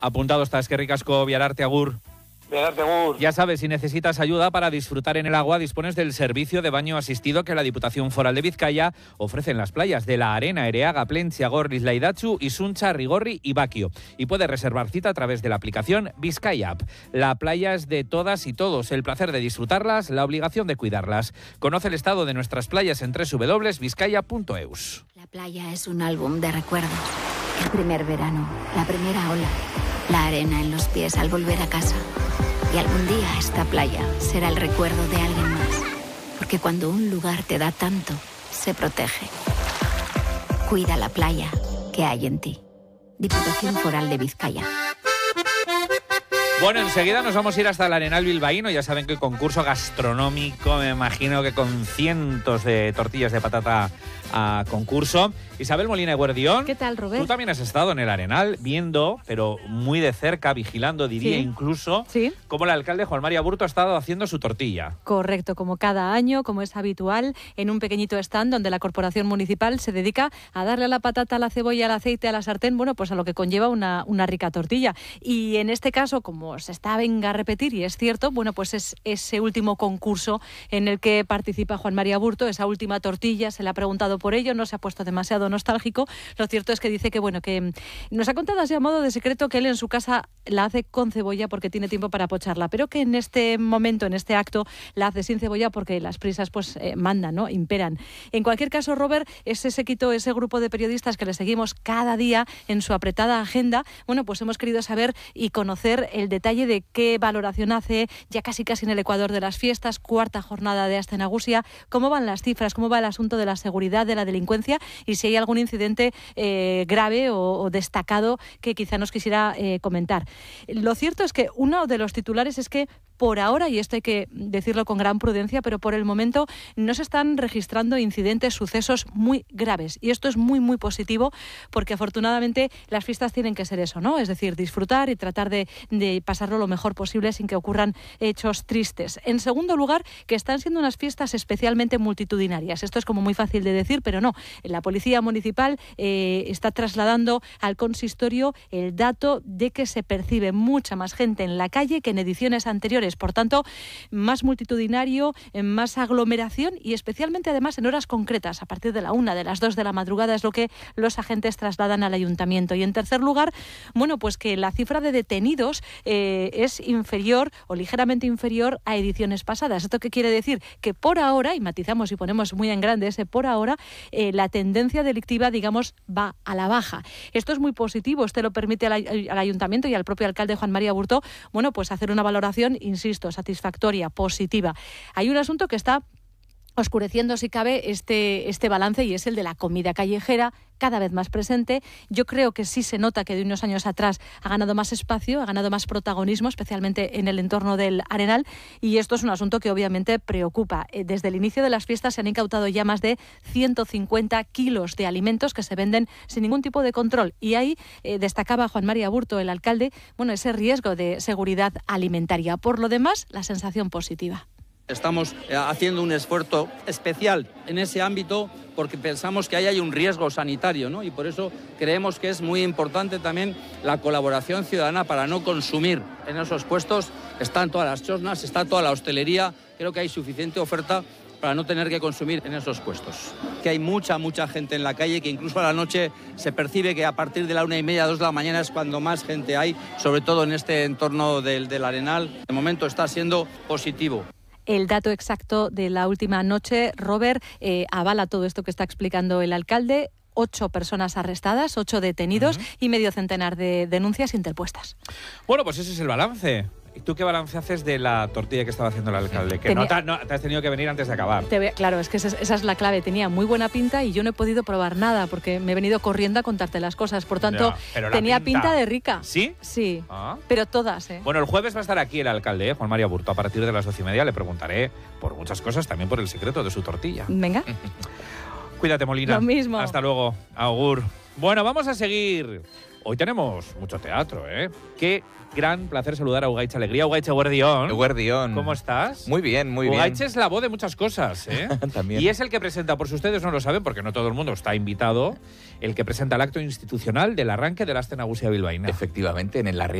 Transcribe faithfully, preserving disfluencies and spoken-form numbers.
Apuntado está, eskerrik asko, Viararte, agur. Viararte, agur. Ya sabes, si necesitas ayuda para disfrutar en el agua, dispones del servicio de baño asistido que la Diputación Foral de Vizcaya ofrece en las playas de La Arena, Ereaga, Plentzia, Gorliz, Laidatxu, Isuncha, Rigorri y Baquio. Y puedes reservar cita a través de la aplicación Vizcaya App. La playa es de todas y todos, el placer de disfrutarlas, la obligación de cuidarlas. Conoce el estado de nuestras playas en doble u doble u doble u punto vizcaya punto eus. La playa es un álbum de recuerdos. El primer verano, la primera ola, la arena en los pies al volver a casa. Y algún día esta playa será el recuerdo de alguien más. Porque cuando un lugar te da tanto, se protege. Cuida la playa que hay en ti. Diputación Foral de Vizcaya. Bueno, enseguida nos vamos a ir hasta el Arenal bilbaíno. Ya saben que el concurso gastronómico, me imagino que con cientos de tortillas de patata a concurso. Isabel Molina Eguerdión. ¿Qué tal, Robert? Tú también has estado en el Arenal viendo, pero muy de cerca, vigilando, diría sí. incluso, sí. cómo el alcalde Juan Mari Aburto ha estado haciendo su tortilla. Correcto, como cada año, como es habitual, en un pequeñito stand donde la corporación municipal se dedica a darle a la patata, a la cebolla, al aceite, a la sartén, bueno, pues a lo que conlleva una, una rica tortilla. Y en este caso, como se está venga a repetir, y es cierto, bueno, pues es ese último concurso en el que participa Juan Mari Aburto, esa última tortilla, se le ha preguntado por ello, no se ha puesto demasiado nostálgico. Lo cierto es que dice que, bueno, que nos ha contado así a modo de secreto que él en su casa la hace con cebolla porque tiene tiempo para pocharla, pero que en este momento, en este acto, la hace sin cebolla porque las prisas pues eh, mandan, ¿no? Imperan. En cualquier caso, Robert, ese séquito, ese grupo de periodistas que le seguimos cada día en su apretada agenda, bueno, pues hemos querido saber y conocer el detalle de qué valoración hace, ya casi casi en el ecuador de las fiestas, cuarta jornada de Aste Nagusia, cómo van las cifras, cómo va el asunto de la seguridad, de la delincuencia y si hay algún incidente eh, grave o, o destacado que quizá nos quisiera eh, comentar. Lo cierto es que uno de los titulares es que por ahora, y esto hay que decirlo con gran prudencia, pero por el momento no se están registrando incidentes, sucesos muy graves. Y esto es muy, muy positivo porque afortunadamente las fiestas tienen que ser eso, ¿no? Es decir, disfrutar y tratar de, de pasarlo lo mejor posible sin que ocurran hechos tristes. En segundo lugar, que están siendo unas fiestas especialmente multitudinarias. Esto es como muy fácil de decir, pero no. La Policía Municipal eh, está trasladando al consistorio el dato de que se percibe mucha más gente en la calle que en ediciones anteriores. Por tanto, más multitudinario, más aglomeración y especialmente además en horas concretas, a partir de la una, de las dos de la madrugada, es lo que los agentes trasladan al ayuntamiento. Y en tercer lugar, bueno, pues que la cifra de detenidos eh, es inferior o ligeramente inferior a ediciones pasadas. ¿Esto qué quiere decir? Que por ahora, y matizamos y ponemos muy en grande ese por ahora, eh, la tendencia delictiva, digamos, va a la baja. Esto es muy positivo, este lo permite al, al ayuntamiento y al propio alcalde Juan Mari Aburto, bueno, pues hacer una valoración, insisto, satisfactoria, positiva. Hay un asunto que está oscureciendo, si cabe, este, este balance y es el de la comida callejera, cada vez más presente. Yo creo que sí se nota que de unos años atrás ha ganado más espacio, ha ganado más protagonismo, especialmente en el entorno del Arenal, y esto es un asunto que obviamente preocupa. Desde el inicio de las fiestas se han incautado ya más de ciento cincuenta kilos de alimentos que se venden sin ningún tipo de control, y ahí eh, destacaba Juan Mari Aburto, el alcalde, bueno, ese riesgo de seguridad alimentaria. Por lo demás, la sensación positiva. Estamos haciendo un esfuerzo especial en ese ámbito porque pensamos que ahí hay un riesgo sanitario, ¿no? Y por eso creemos que es muy importante también la colaboración ciudadana para no consumir en esos puestos. Están todas las chosnas, está toda la hostelería, creo que hay suficiente oferta para no tener que consumir en esos puestos. Que hay mucha, mucha gente en la calle, que incluso a la noche se percibe que a partir de la una y media, dos de la mañana es cuando más gente hay, sobre todo en este entorno del, del Arenal. De momento está siendo positivo. El dato exacto de la última noche, Robert, eh, avala todo esto que está explicando el alcalde. Ocho personas arrestadas, ocho detenidos uh-huh. y medio centenar de denuncias interpuestas. Bueno, pues ese es el balance. ¿Y tú qué balance haces de la tortilla que estaba haciendo el alcalde? Que Tenía... no, te, no te has tenido que venir antes de acabar. Te ve... Claro, es que esa es, esa es la clave. Tenía muy buena pinta y yo no he podido probar nada porque me he venido corriendo a contarte las cosas. Por tanto, ya, tenía pinta... pinta de rica. ¿Sí? Sí, ah. pero todas, ¿eh? Bueno, el jueves va a estar aquí el alcalde, ¿eh? Juan Mari Aburto. A partir de las doce y media le preguntaré por muchas cosas, también por el secreto de su tortilla. Venga. Cuídate, Molina. Lo mismo. Hasta luego. Augur. Bueno, vamos a seguir Hoy tenemos mucho teatro, ¿eh? Qué gran placer saludar a Ugaitz Alegría. Ugaitz Eguerdión. Eguerdión. ¿Cómo estás? Muy bien, muy bien. Ugaitz es la voz de muchas cosas, ¿eh? También. Y es el que presenta, por si ustedes no lo saben, porque no todo el mundo está invitado, el que presenta el acto institucional del arranque de la Aste Nagusia bilbaína. Efectivamente, en el